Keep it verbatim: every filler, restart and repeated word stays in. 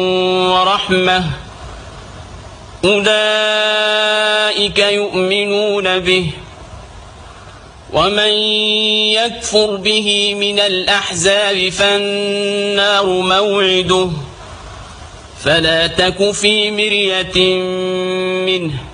ورحمة أولئك يؤمنون به ومن يكفر به من الأحزاب فالنار موعده فلا تك في مرية منه